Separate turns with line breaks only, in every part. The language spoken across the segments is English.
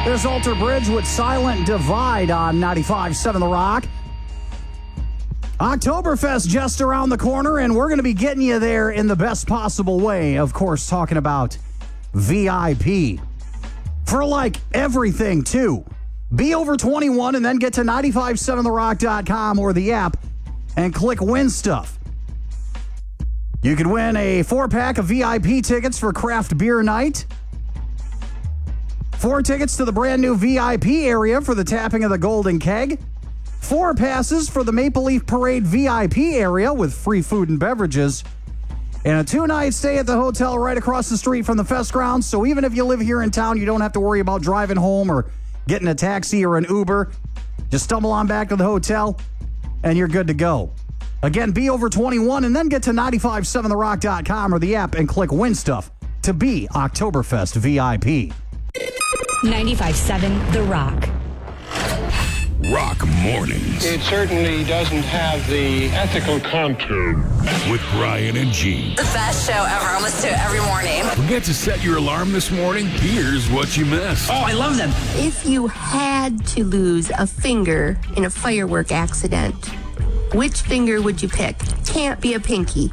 There's Alter Bridge with Silent Divide on 95.7 The Rock. Oktoberfest just around the corner, and we're going to be getting you there in the best possible way. Of course, talking about VIP. For like everything, too. Be over 21 and then get to 957therock.com or the app and click Win Stuff. You could win a 4-pack of VIP tickets for Craft Beer Night. 4 tickets to the brand new VIP area for the tapping of the Golden Keg. 4 passes for the Maple Leaf Parade VIP area with free food and beverages. And a 2-night stay at the hotel right across the street from the fest grounds. So even if you live here in town, you don't have to worry about driving home or getting a taxi or an Uber. Just stumble on back to the hotel and you're good to go. Again, be over 21 and then get to 957therock.com or the app and click Win Stuff to be Oktoberfest VIP.
95.7 The Rock.
Rock Mornings.
It certainly doesn't have the ethical content.
With Brian and Gene.
The best show ever. I listen to it every morning.
Forget to set your alarm this morning? Here's what you missed.
Oh, I love them.
If you had to lose a finger in a firework accident, which finger would you pick? Can't be a pinky.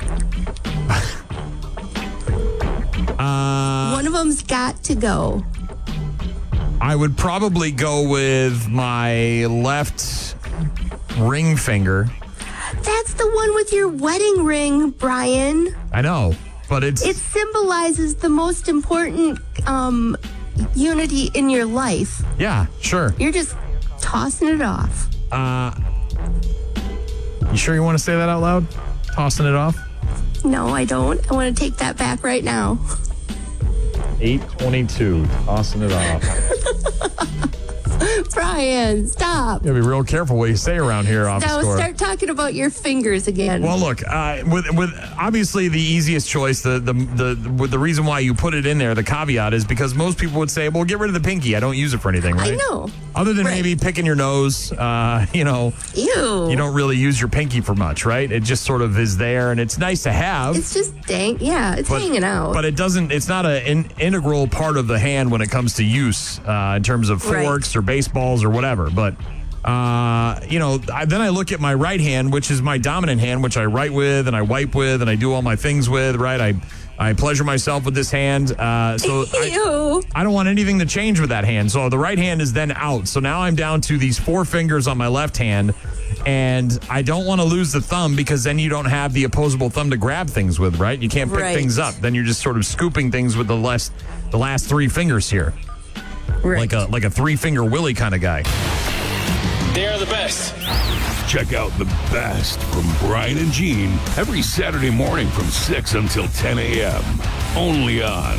One of them's got to go.
I would probably go with my left ring finger.
That's the one with your wedding ring, Brian.
I know, but
It symbolizes the most important unity in your life.
Yeah, sure.
You're just tossing it off.
You sure you want to say that out loud? Tossing it off?
No, I don't. I want to take that back right now.
8:22, tossing it off.
Brian, stop.
You gotta be real careful what you say around here, off
Now
score.
start talking about your fingers again.
Well, look, with obviously the easiest choice, the reason why you put it in there, the caveat is because most people would say, well, get rid of the pinky. I don't use it for anything, right?
I know.
Other than maybe picking your nose, you know.
Ew.
You don't really use your pinky for much, right? It just sort of is there, and it's nice to have.
It's just it's hanging out.
But it's not an integral part of the hand when it comes to use in terms of forks or baseballs or whatever. But, then I look at my right hand, which is my dominant hand, which I write with and I wipe with and I do all my things with, right? I pleasure myself with this hand. So I don't want anything to change with that hand. So the right hand is then out. So now I'm down to these 4 fingers on my left hand. And I don't want to lose the thumb because then you don't have the opposable thumb to grab things with, right? You can't pick things up. Then you're just sort of scooping things with the last 3 fingers here.
Right.
Like a 3-finger Willie kind of guy.
They're the best.
Check out the best from Brian and Gene every Saturday morning from 6 until 10 a.m. Only on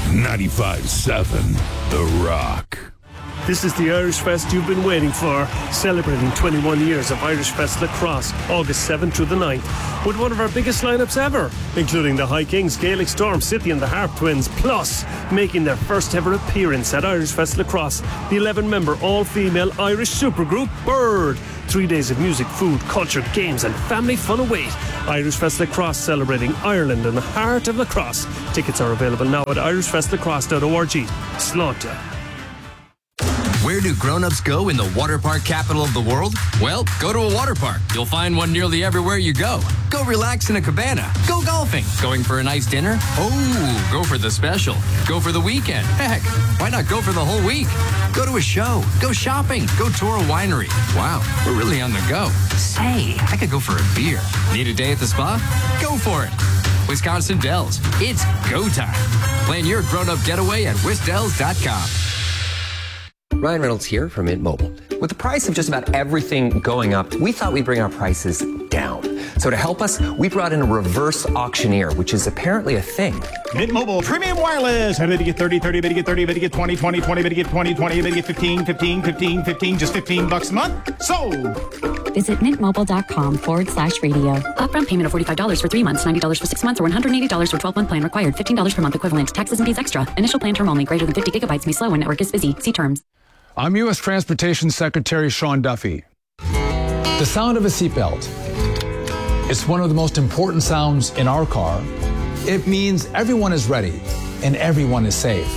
95.7 The Rock.
This is the Irish Fest you've been waiting for, celebrating 21 years of Irish Fest Lacrosse, August 7th through the 9th, with one of our biggest lineups ever, including the High Kings, Gaelic Storm, City and the Harp Twins, plus making their first ever appearance at Irish Fest Lacrosse, the 11-member all-female Irish supergroup Bird. 3 days of music, food, culture, games and family fun await. Irish Fest Lacrosse, celebrating Ireland and the heart of lacrosse. Tickets are available now at irishfestlacrosse.org. Slánta.
Where do grown-ups go in the water park capital of the world? Well, go to a water park. You'll find one nearly everywhere you go. Go relax in a cabana. Go golfing. Going for a nice dinner? Oh, go for the special. Go for the weekend. Heck, why not go for the whole week? Go to a show. Go shopping. Go tour a winery. Wow, we're really on the go. Say, I could go for a beer. Need a day at the spa? Go for it. Wisconsin Dells. It's go time. Plan your grown-up getaway at wisdells.com.
Ryan Reynolds here from Mint Mobile. With the price of just about everything going up, we thought we'd bring our prices down. So to help us, we brought in a reverse auctioneer, which is apparently a thing.
Mint Mobile Premium Wireless. How did you get 30, 30, bid you get 30, bid you get 20, 20, 20, bid you get 20, 20, bid you get 15, 15, 15, 15, just $15 a month? Sold!
Visit mintmobile.com/radio. Upfront payment of $45 for 3 months, $90 for 6 months, or $180 for 12-month plan required. $15 per month equivalent. Taxes and fees extra. Initial plan term only. Greater than 50 gigabytes may slow when network is busy. See terms.
I'm U.S. Transportation Secretary Sean Duffy. The sound of a seatbelt. It's one of the most important sounds in our car. It means everyone is ready and everyone is safe.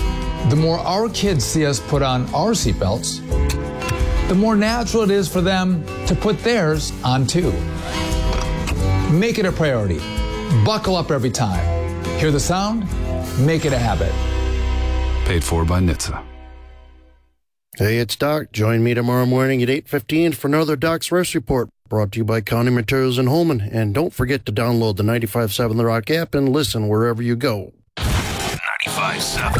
the more our kids see us put on our seatbelts, the more natural it is for them to put theirs on too. Make it a priority. Buckle up every time. Hear the sound? Make it a habit.
Paid for by NHTSA.
Hey, it's Doc. Join me tomorrow morning at 8:15 for another Doc's Rest Report, brought to you by County Materials in Holman. And don't forget to download the 95.7 The Rock app and listen wherever you go.
95.7